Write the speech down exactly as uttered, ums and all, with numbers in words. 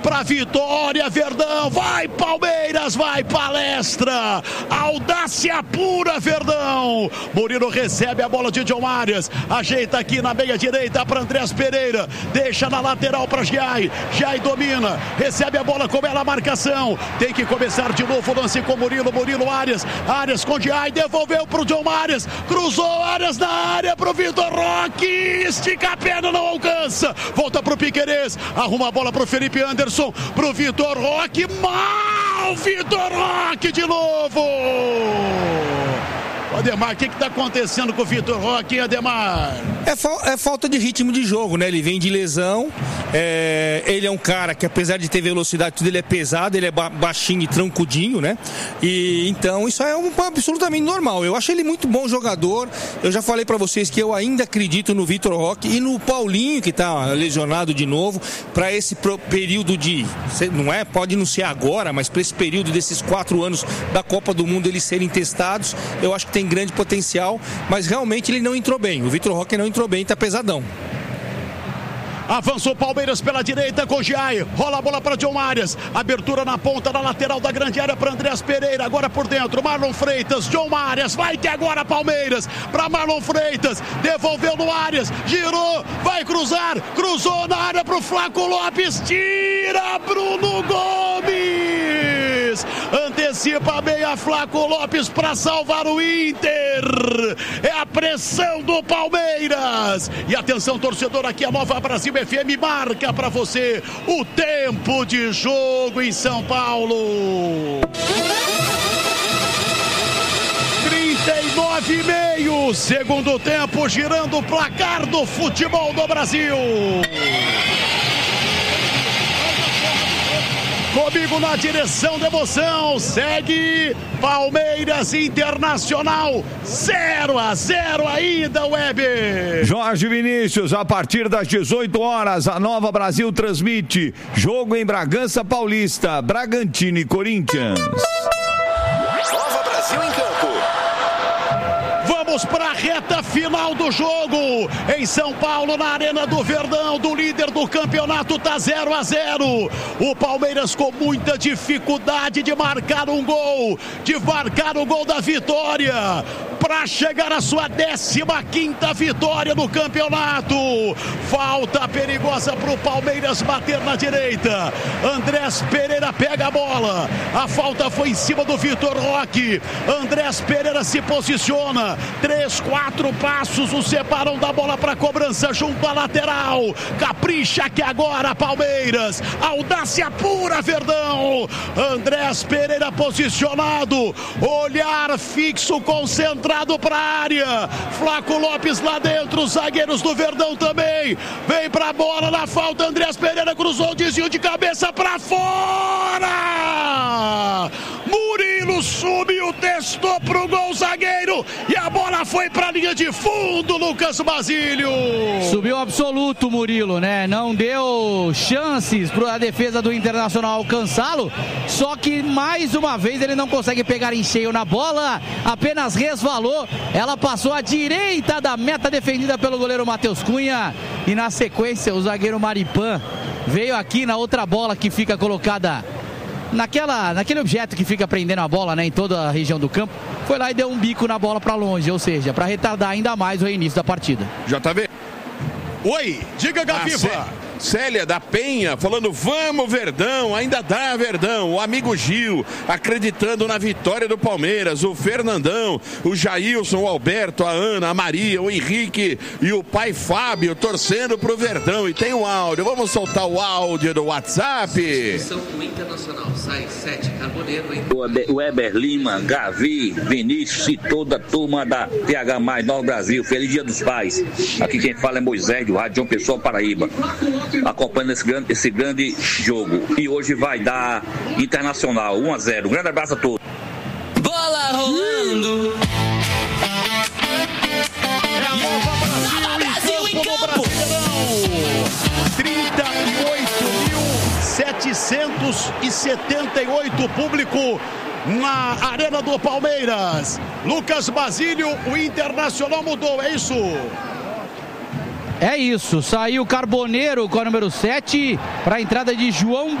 pra vitória, Verdão. Vai, Palmeiras, vai, palestra. Audácia pura, Verdão. Murilo recebe a bola de John Arias. Ajeita aqui na meia direita para Andrés Pereira. Deixa na lateral para Giai. Giai domina. Recebe a bola com ela a marcação. Tem que começar de novo o lance com Murilo. Murilo, Arias. Arias com Giai. Devolveu pro John Arias. Cruzou Arias na área pro Vitor Roque. Estica a perna, não alcança. Volta pro Piquerez. Arruma a bola pro Felipe Anderson. Pro Vitor Roque. Mal Vitor Roque de novo. Ademar, o que está acontecendo com o Vitor Roque, Ademar? É, fa- é falta de ritmo de jogo, né? Ele vem de lesão, é... ele é um cara que, apesar de ter velocidade, tudo ele é pesado, ele é ba- baixinho e trancudinho, né? E então isso é um, absolutamente normal. Eu acho ele muito bom jogador. Eu já falei para vocês que eu ainda acredito no Vitor Roque e no Paulinho, que está lesionado de novo, para esse pro- período de, não é, pode não ser agora, mas para esse período desses quatro anos da Copa do Mundo eles serem testados, eu acho que tem grande potencial, mas realmente ele não entrou bem. O Vitor Roque não entrou bem, tá pesadão. Avançou Palmeiras pela direita com Giai. Rola a bola para John Arias. Abertura na ponta, na lateral da grande área para Andrés Pereira. Agora por dentro, Marlon Freitas. John Arias, vai que agora Palmeiras. Para Marlon Freitas. Devolveu no Arias. Girou, vai cruzar. Cruzou na área para o Flaco Lopes. Tira Bruno Gomes. Antecipa bem a Flaco Lopes para salvar o Inter. É a pressão do Palmeiras. E atenção, torcedor, aqui a Nova Brasil F M marca para você o tempo de jogo em São Paulo. trinta e nove e meio, segundo tempo, girando o placar do futebol do Brasil. Comigo na direção da emoção, segue Palmeiras Internacional, zero a zero ainda, Weber. Jorge Vinícius, a partir das dezoito horas, a Nova Brasil transmite jogo em Bragança Paulista, Bragantino e Corinthians. Nova Brasil em campo. Vamos para a reta final do jogo em São Paulo, na Arena do Verdão, do líder do campeonato, tá zero a zero. O Palmeiras com muita dificuldade de marcar um gol, de marcar o gol da vitória, para chegar à sua décima quinta vitória no campeonato. Falta perigosa para o Palmeiras bater na direita. Andrés Pereira pega a bola. A falta foi em cima do Vitor Roque. Andrés Pereira se posiciona. Três, quatro passos o separam da bola para cobrança junto à lateral. Capricha que agora Palmeiras. Audácia pura, Verdão. Andrés Pereira posicionado. Olhar fixo, concentrado para a área. Flaco Lopes lá dentro. Os zagueiros do Verdão também. Vem para a bola na falta. Andrés Pereira cruzou, desvio de cabeça para fora. Murilo subiu, testou pro gol, zagueiro, e a bola foi pra linha de fundo, Lucas Basílio. Subiu absoluto, Murilo, né? Não deu chances para a defesa do Internacional alcançá-lo, só que mais uma vez ele não consegue pegar em cheio na bola, apenas resvalou, ela passou à direita da meta defendida pelo goleiro Matheus Cunha, e na sequência o zagueiro Maripan veio aqui na outra bola que fica colocada Naquela, naquele objeto que fica prendendo a bola, né, em toda a região do campo, foi lá e deu um bico na bola para longe, ou seja, para retardar ainda mais o reinício da partida. Já tá vendo? Oi, diga, Gaviva. Ah, Célia da Penha falando, vamos Verdão, ainda dá Verdão. O amigo Gil acreditando na vitória do Palmeiras. O Fernandão, o Jailson, o Alberto, a Ana, a Maria, o Henrique e o pai Fábio torcendo pro Verdão. E tem um áudio, vamos soltar o áudio do WhatsApp. O Internacional sai sete, Carboneiro. O Weber Lima, Gavi, Vinícius e toda a turma da T H mais Nova Brasil. Feliz Dia dos Pais. Aqui quem fala é Moisés, do Rádio João Pessoa, Paraíba. Acompanhando esse grande, esse grande jogo. E hoje vai dar Internacional um a zero. Um grande abraço a todos. Bola rolando. Nova Brasil em campo. trinta e oito mil setecentos e setenta e oito público na Arena do Palmeiras. Lucas Basílio, o Internacional mudou, é isso? É isso, saiu Carboneiro com a número sete para a entrada de João